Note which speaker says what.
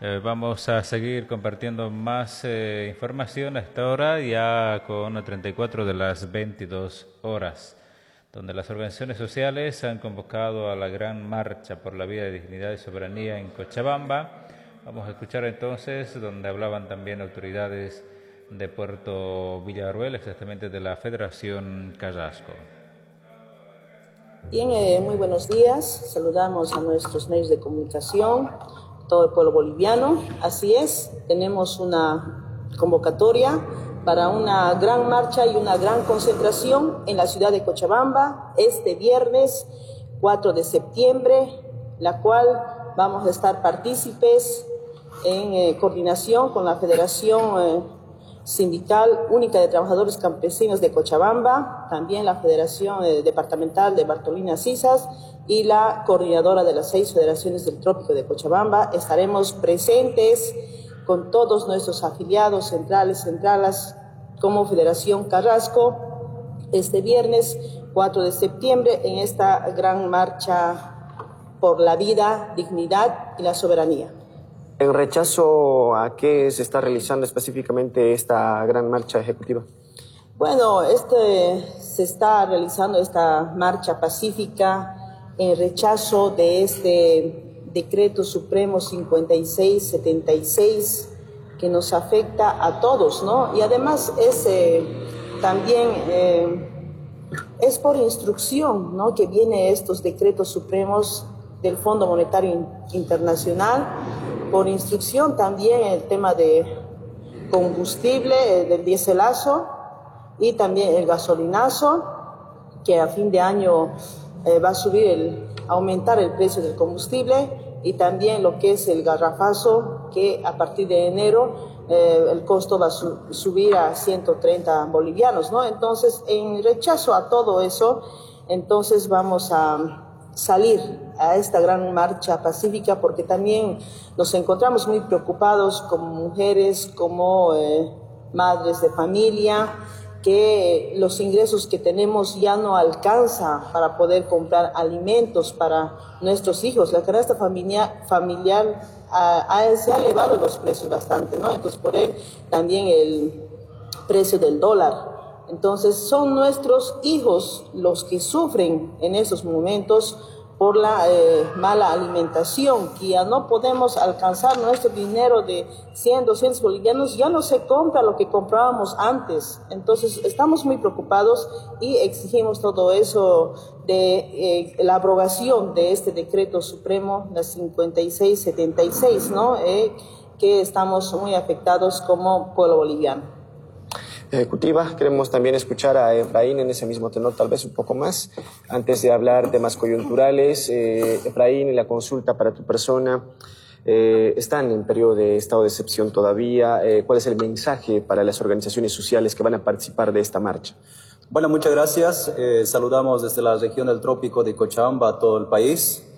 Speaker 1: Vamos a seguir compartiendo más información a esta hora, ya con 34 de las 22 horas, donde las organizaciones sociales han convocado a la gran marcha por la vida de dignidad y soberanía en Cochabamba. Vamos a escuchar entonces donde hablaban también autoridades de Puerto Villaruel, exactamente de la Federación Carrasco.
Speaker 2: Bien, muy buenos días. Saludamos a nuestros medios de comunicación, todo el pueblo boliviano. Así es, tenemos una convocatoria para una gran marcha y una gran concentración en la ciudad de Cochabamba este viernes 4 de septiembre, la cual vamos a estar partícipes en coordinación con la Federación Sindical Única de Trabajadores Campesinos de Cochabamba, también la Federación Departamental de Bartolina Sisas y la coordinadora de las 6 federaciones del Trópico de Cochabamba. Estaremos presentes con todos nuestros afiliados centrales como Federación Carrasco este viernes 4 de septiembre en esta gran marcha por la vida, dignidad y la soberanía.
Speaker 3: ¿En rechazo a qué se está realizando específicamente esta gran marcha ejecutiva?
Speaker 2: Bueno, se está realizando esta marcha pacífica en rechazo de este Decreto Supremo 5676 que nos afecta a todos, ¿no? Y además es por instrucción, ¿no?, que vienen estos decretos supremos del Fondo Monetario Internacional. Por instrucción también el tema de combustible, del diéselazo y también el gasolinazo, que a fin de año va a aumentar el precio del combustible, y también lo que es el garrafazo, que a partir de enero el costo va a subir a 130 bolivianos, ¿no? Entonces, en rechazo a todo eso, entonces vamos a salir a esta gran marcha pacífica, porque también nos encontramos muy preocupados como mujeres, como madres de familia, que los ingresos que tenemos ya no alcanza para poder comprar alimentos para nuestros hijos. La canasta familiar se ha elevado los precios bastante, ¿no? Entonces, por él también el precio del dólar. Entonces, son nuestros hijos los que sufren en estos momentos por la mala alimentación, que ya no podemos alcanzar nuestro dinero de 100, 200 bolivianos, ya no se compra lo que comprábamos antes. Entonces, estamos muy preocupados y exigimos todo eso de la abrogación de este decreto supremo, la 5676, ¿no? Que estamos muy afectados como pueblo boliviano.
Speaker 3: Ejecutiva, queremos también escuchar a Efraín en ese mismo tenor, tal vez un poco más, antes de hablar temas coyunturales. Efraín, la consulta para tu persona, están en periodo de estado de excepción todavía. ¿Cuál es el mensaje para las organizaciones sociales que van a participar de esta marcha?
Speaker 4: Bueno, muchas gracias. Saludamos desde la región del Trópico de Cochabamba a todo el país.